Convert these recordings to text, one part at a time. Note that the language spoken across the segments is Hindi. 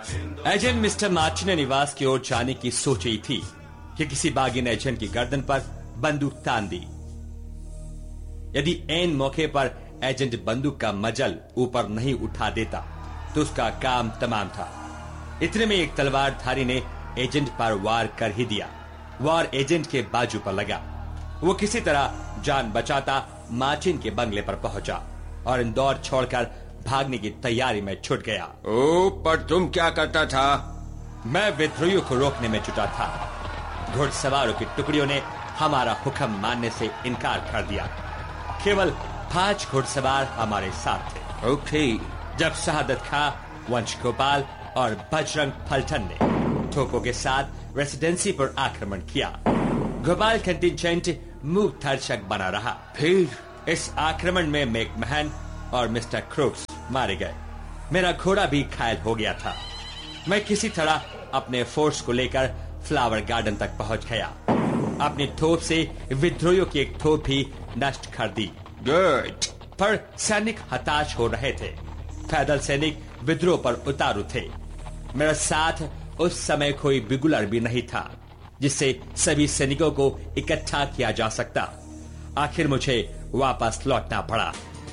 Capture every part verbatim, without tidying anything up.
एजेंट मिस्टर मार्चिन ने निवास की ओर जाने की सोच ही थी कि किसी बागी ने एजेंट की गर्दन पर बंदूक तान दी। यदि ऐन मौके पर एजेंट बंदूक का मजल ऊपर नहीं उठा देता तो उसका काम तमाम था। इतने में एक तलवारधारी ने एजेंट पर वार कर ही दिया। वार एजेंट के बाजू पर लगा। वो किसी तरह जान बचाता मार्चिन के बंगले पर पहुंचा और इंदौर छोड़कर भागने की तैयारी में छुट गया। ओ, पर तुम क्या करता था? मैं विद्रोहियों को रोकने में जुटा था। घुड़सवारों की टुकड़ियों ने हमारा हुक्म मानने से इनकार कर दिया। केवल पांच घुड़सवार हमारे साथ थे। ओके। जब शहादत खां, वंश गोपाल और बजरंग फलटन ने तोपों के साथ रेसिडेंसी पर आक्रमण किया, गोपाल कंटिजेंट मुंह थरचक बना रहा। फिर इस आक्रमण में मैकमहन और मिस्टर क्रूक्स मारे गए। मेरा घोड़ा भी घायल हो गया था। मैं किसी तरह अपने फोर्स को लेकर फ्लावर गार्डन तक पहुंच गया। अपनी तोप से विद्रोहियों की एक तोप भी नष्ट कर दी। गुड। पर सैनिक हताश हो रहे थे। पैदल सैनिक विद्रोह पर उतारू थे। मेरे साथ उस समय कोई बिगुलर भी नहीं था जिससे सभी सैनिकों को इकट्ठा किया जा सकता। आखिर मुझे वापस लौटना पड़ा।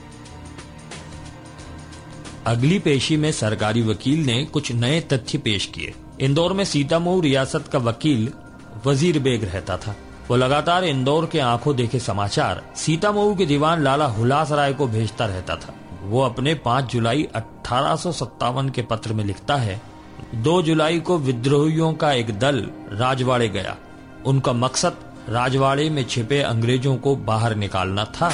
अगली पेशी में सरकारी वकील ने कुछ नए तथ्य पेश किए। इंदौर में सीतामऊ रियासत का वकील वजीर बेग रहता था। वो लगातार इंदौर के आंखों देखे समाचार सीतामऊ के दीवान लाला हुलास राय को भेजता रहता था। वो अपने पाँच जुलाई अठारह सौ सत्तावन के पत्र में लिखता है, दो जुलाई को विद्रोहियों का एक दल राजवाड़े गया। उनका मकसद राजवाड़े में छिपे अंग्रेजों को बाहर निकालना था।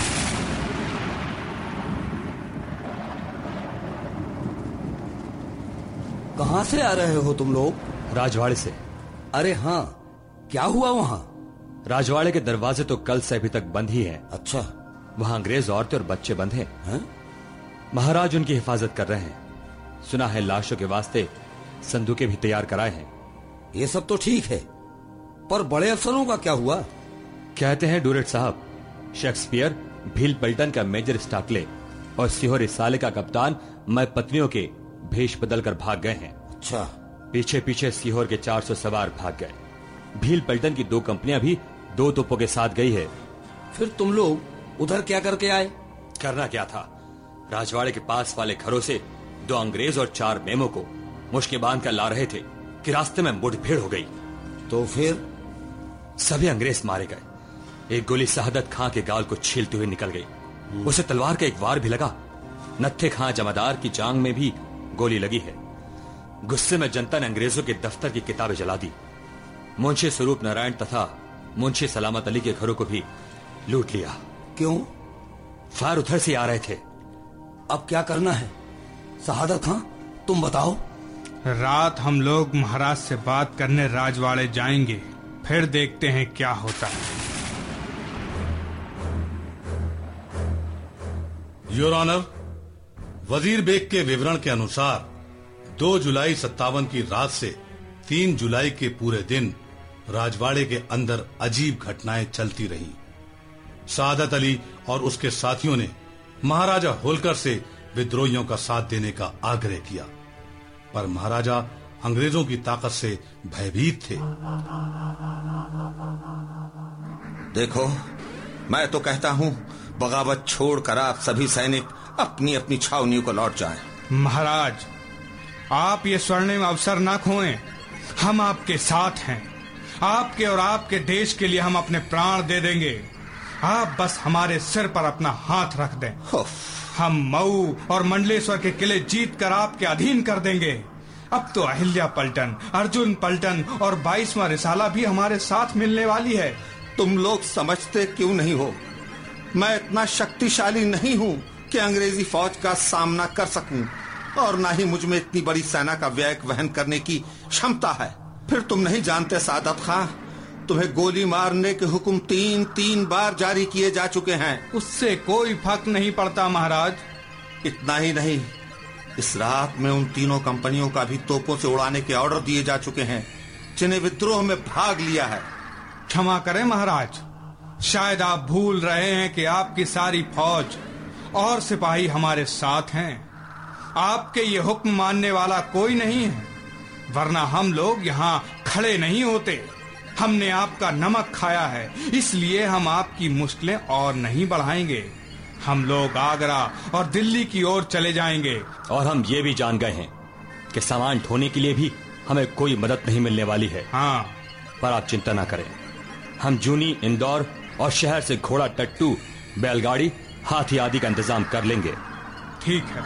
कहां से आ रहे हो तुम लोग? राजवाड़े से। अरे हाँ, क्या हुआ वहाँ? राजवाड़े के दरवाजे तो कल से अभी तक बंद ही हैं। अच्छा। वहाँ अंग्रेज औरतें और बच्चे बंद हैं। है? महाराज उनकी हिफाजत कर रहे हैं। सुना है लाशों के वास्ते संदूकें भी तैयार कराए हैं। ये सब तो ठीक है, पर बड़े अफसरों का क्या हुआ? कहते हैं डूरेट साहब, शेक्सपियर, भील पल्टन का मेजर स्टाकले और सीहोर रिसाले का कप्तान मैं पत्नियों के भेष बदल कर भाग गए हैं। अच्छा। पीछे पीछे सीहोर के चार सौ सवार भाग गए। भील पल्टन की दो कंपनियां भी दो तोपों के साथ गई है। फिर तुम लोग उधर क्या करके आए? करना क्या था, राजवाड़े के पास वाले घरों से दो अंग्रेज और चार मेमों को मुश्के बांध कर ला रहे थे कि रास्ते में मुठभेड़ हो गई। तो फिर? सभी अंग्रेज मारे गए। एक गोली शहादत खां के गाल को छीलते हुए निकल गई। उसे तलवार का एक वार भी लगा। नत्थे खां जमादार की जांग में भी गोली लगी है। गुस्से में जनता ने अंग्रेजों के दफ्तर की किताबें जला दी। मुंशी स्वरूप नारायण तथा मुंशी सलामत अली के घरों को भी लूट लिया। क्यों? फायर उधर से आ रहे थे। अब क्या करना है शहादत खां, तुम बताओ। रात हम लोग महाराज से बात करने राजवाड़े जाएंगे, फिर देखते हैं क्या होता है। योर ऑनर, वजीर बेग के विवरण के अनुसार दो जुलाई सत्तावन की रात से तीन जुलाई के पूरे दिन राजवाड़े के अंदर अजीब घटनाएं चलती रही। सादत अली और उसके साथियों ने महाराजा होलकर से विद्रोहियों का साथ देने का आग्रह किया, पर महाराजा अंग्रेजों की ताकत से भयभीत थे। देखो, मैं तो कहता हूँ बगावत छोड़कर आप सभी सैनिक अपनी अपनी छावनियों को लौट जाएं। महाराज, आप ये स्वर्णिम अवसर न खोएं। हम आपके साथ हैं। आपके और आपके देश के लिए हम अपने प्राण दे देंगे। आप बस हमारे सिर पर अपना हाथ रख दें। हम मऊ और मंडलेश्वर के किले जीत कर आपके अधीन कर देंगे। अब तो अहिल्या पलटन, अर्जुन पलटन और बाईसवां रिसाला भी हमारे साथ मिलने वाली है। तुम लोग समझते क्यों नहीं हो? मैं इतना शक्तिशाली नहीं हूँ कि अंग्रेजी फौज का सामना कर सकूं, और न ही मुझ में इतनी बड़ी सेना का व्यय वहन करने की क्षमता है। फिर तुम नहीं जानते सादत खां, तुम्हें गोली मारने के हुक्म तीन तीन बार जारी किए जा चुके हैं। उससे कोई फर्क नहीं पड़ता महाराज। इतना ही नहीं, इस रात में उन तीनों कंपनियों का भी तोपों से उड़ाने के ऑर्डर दिए जा चुके हैं जिन्हें विद्रोह में भाग लिया है। क्षमा करें महाराज, शायद आप भूल रहे हैं कि आपकी सारी फौज और सिपाही हमारे साथ हैं। आपके ये हुक्म मानने वाला कोई नहीं है, वरना हम लोग यहाँ खड़े नहीं होते। हमने आपका नमक खाया है, इसलिए हम आपकी मुश्किलें और नहीं बढ़ाएंगे। हम लोग आगरा और दिल्ली की ओर चले जाएंगे। और हम ये भी जान गए हैं कि सामान ढोने के लिए भी हमें कोई मदद नहीं मिलने वाली है। हाँ, पर आप चिंता ना करें, हम जूनी, इंदौर और शहर से घोड़ा, टट्टू, बैलगाड़ी, हाथी आदि का इंतजाम कर लेंगे। ठीक है।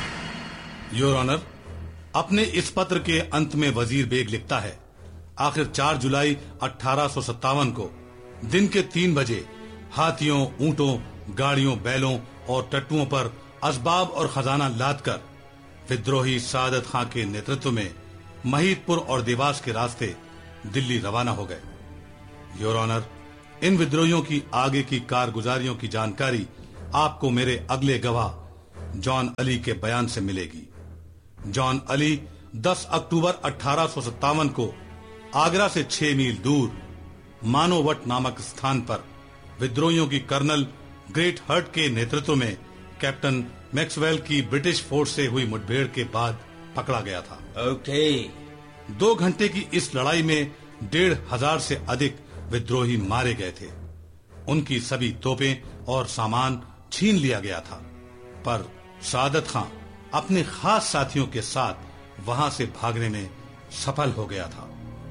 योर ऑनर, अपने इस पत्र के अंत में वजीर बेग लिखता है, आखिर चार जुलाई अठारह सौ सत्तावन को दिन के तीन बजे हाथियों, ऊंटों, गाड़ियों, बैलों और टट्टुओं पर असबाब और खजाना लादकर विद्रोही सादत खां के नेतृत्व में महिदपुर और देवास के रास्ते दिल्ली रवाना हो गए। योर ऑनर, इन विद्रोहियों की आगे की कारगुजारियों की जानकारी आपको मेरे अगले गवाह जॉन अली के बयान से मिलेगी। जॉन अली दस अक्टूबर अठारह सौ सत्तावन को आगरा से छह मील दूर मानोवट नामक स्थान पर विद्रोहियों की कर्नल ग्रेट हर्ट के नेतृत्व में कैप्टन मैक्सवेल की ब्रिटिश फोर्स से हुई मुठभेड़ के बाद पकड़ा गया था। ओके। दो घंटे की इस लड़ाई में डेढ़ हजार से अधिक विद्रोही मारे गए थे। उनकी सभी तोपें और सामान छीन लिया गया था, पर सादत खां अपने खास साथियों के साथ वहां से भागने में सफल हो गया था।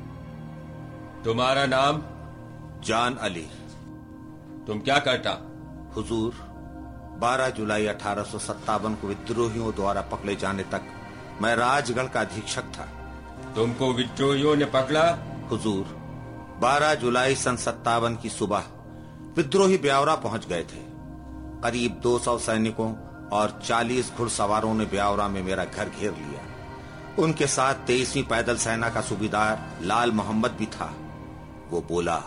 तुम्हारा नाम? जॉन अली। तुम क्या करता? हुजूर, बारह जुलाई अठारह सौ सत्तावन को विद्रोहियों द्वारा पकड़े जाने तक मैं राजगढ़ का अधीक्षक था। तुमको विद्रोहियों ने पकड़ा? हुजूर, बारह जुलाई सन सत्तावन की सुबह विद्रोही ब्यावरा पहुंच गए थे। करीब दो सौ सैनिकों और चालीस घुड़सवारों ने ब्यावरा में मेरा घर घेर लिया। उनके साथ तेईसवीं पैदल सेना का सूबेदार लाल मोहम्मद भी था। वो बोला,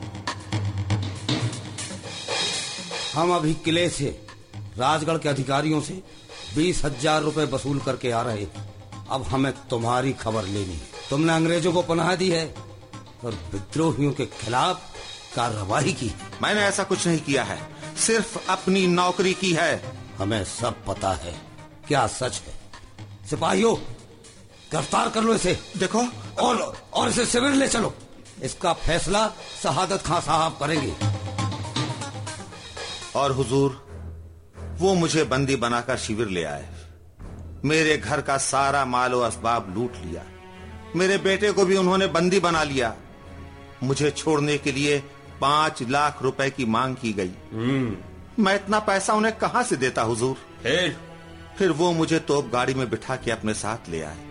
हम अभी किले से राजगढ़ के अधिकारियों से बीस हजार रुपए वसूल करके आ रहे हैं। अब हमें तुम्हारी खबर लेनी है। तुमने अंग्रेजों को पनाह दी है और विद्रोहियों के खिलाफ कार्रवाई की। मैंने ऐसा कुछ नहीं किया है, सिर्फ अपनी नौकरी की है। हमें सब पता है, क्या सच है। सिपाहियों, गिरफ्तार कर लो इसे। देखो, और और इसे शिविर ले चलो। इसका फैसला शहादत खां साहब करेंगे। और हुजूर, वो मुझे बंदी बनाकर शिविर ले आए। मेरे घर का सारा माल और असबाब लूट लिया। मेरे बेटे को भी उन्होंने बंदी बना लिया। मुझे छोड़ने के लिए पांच लाख रुपए की मांग की गई। मैं इतना पैसा उन्हें कहां से देता हुजूर? फिर फिर वो मुझे तोप गाड़ी में बिठा के अपने साथ ले आए।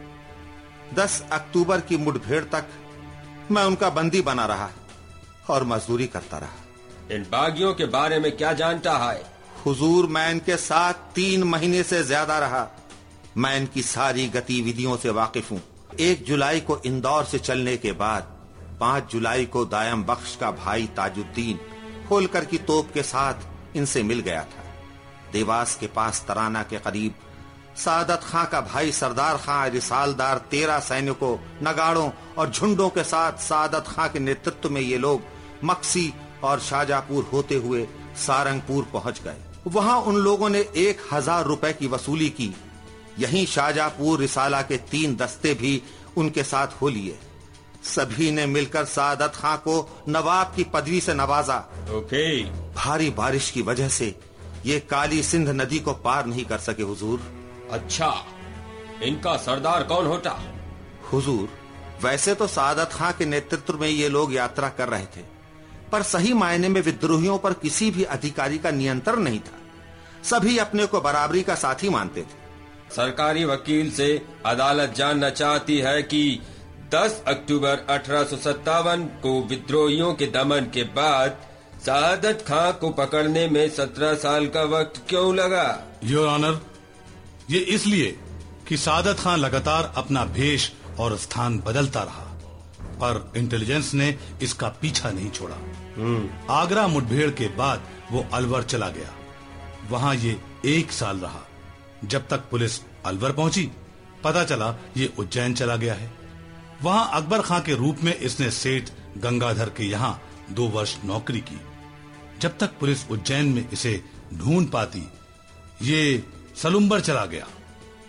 दस अक्टूबर की मुठभेड़ तक मैं उनका बंदी बना रहा और मजदूरी करता रहा। इन बागियों के बारे में क्या जानता है? हुजूर, मैं इनके साथ तीन महीने से ज्यादा रहा। मैं इनकी सारी गतिविधियों से वाकिफ हूँ। एक जुलाई को इंदौर से चलने के बाद पांच जुलाई को दायम बख्श का भाई ताजुद्दीन होलकर की तोप के साथ इनसे मिल गया था। देवास के पास तराना के करीब सादत खां का भाई सरदार खां रिसालदार तेरह सैनिकों, नगाड़ों और झुंडों के साथ सादत खां के नेतृत्व में ये लोग मक्सी और शाहजहांपुर होते हुए सारंगपुर पहुंच गए। वहां उन लोगों ने एक हजार रुपए की वसूली की। यहीं शाहजहांपुर रिसाला के तीन दस्ते भी उनके साथ हो लिए। सभी ने मिलकर सादत खां को नवाब की पदवी से नवाजा। ओके। भारी बारिश की वजह से ये काली सिंध नदी को पार नहीं कर सके हुजूर। अच्छा, इनका सरदार कौन होता? हुजूर, वैसे तो सादत खां के नेतृत्व में ये लोग यात्रा कर रहे थे, पर सही मायने में विद्रोहियों पर किसी भी अधिकारी का नियंत्रण नहीं था। सभी अपने को बराबरी का साथी मानते थे। सरकारी वकील से अदालत जानना चाहती है कि दस अक्टूबर अठारह सौ सत्तावन को विद्रोहियों के दमन के बाद सादत खां को पकड़ने में सत्रह साल का वक्त क्यों लगा? योर ऑनर, ये इसलिए कि सादत खां लगातार अपना भेष और स्थान बदलता रहा, पर इंटेलिजेंस ने इसका पीछा नहीं छोड़ा। आगरा मुठभेड़ के बाद वो अलवर चला गया। वहां ये एक साल रहा। जब तक पुलिस अलवर पहुंची, पता चला ये उज्जैन चला गया है। वहां अकबर खां के रूप में इसने सेठ गंगाधर के यहाँ दो वर्ष नौकरी की। जब तक पुलिस उज्जैन में इसे ढूंढ पाती, ये सलुम्बर चला गया।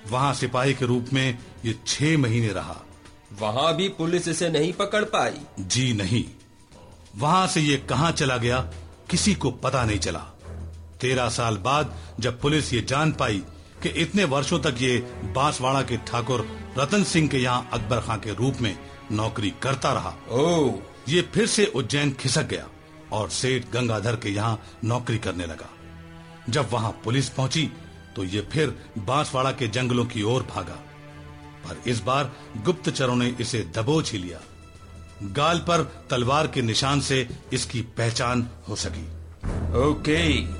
वहां सिपाही के रूप में ये छह महीने रहा। वहां भी पुलिस इसे नहीं पकड़ पाई? जी नहीं, वहां से ये कहां चला गया किसी को पता नहीं चला। तेरह साल बाद जब पुलिस ये जान पाई कि इतने वर्षों तक ये बांसवाड़ा के ठाकुर रतन सिंह के यहाँ अकबर खां के रूप में नौकरी करता रहा, ओह, ये फिर से उज्जैन खिसक गया और सेठ गंगाधर के यहाँ नौकरी करने लगा। जब वहां पुलिस पहुंची तो ये फिर बांसवाड़ा के जंगलों की ओर भागा, पर इस बार गुप्तचरों ने इसे दबोच ही लिया। गाल पर तलवार के निशान से इसकी पहचान हो सकी। ओके।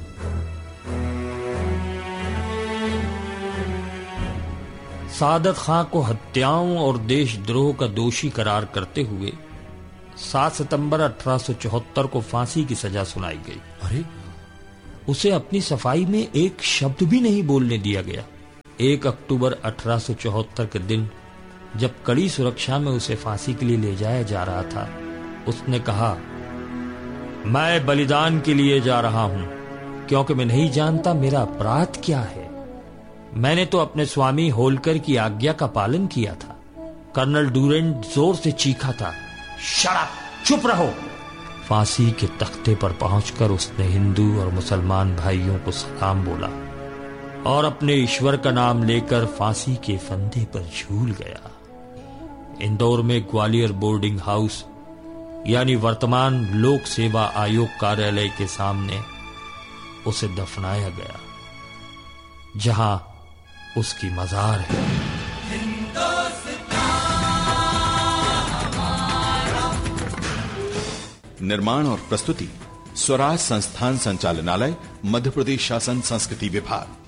सादत खां को हत्याओं और देशद्रोह का दोषी करार करते हुए सात सितंबर अठारह सौ चौहत्तर को फांसी की सजा सुनाई गई। अरे, उसे अपनी सफाई में एक शब्द भी नहीं बोलने दिया गया। एक अक्टूबर अठारह सौ चौहत्तर के दिन जब कड़ी सुरक्षा में उसे फांसी के लिए ले जाया जा रहा था, उसने कहा, मैं बलिदान के लिए जा रहा हूं क्योंकि मैं नहीं जानता मेरा अपराध क्या है। मैंने तो अपने स्वामी होलकर की आज्ञा का पालन किया था। कर्नल डूरेंट जोर से चीखा था, शट अप, चुप रहो। फांसी के तख्ते पर पहुंचकर उसने हिंदू और मुसलमान भाइयों को सलाम बोला और अपने ईश्वर का नाम लेकर फांसी के फंदे पर झूल गया। इंदौर में ग्वालियर बोर्डिंग हाउस यानी वर्तमान लोक सेवा आयोग कार्यालय के सामने उसे दफनाया गया, जहां उसकी मजार है। निर्माण और प्रस्तुति स्वराज संस्थान संचालनालय, मध्य प्रदेश शासन संस्कृति विभाग।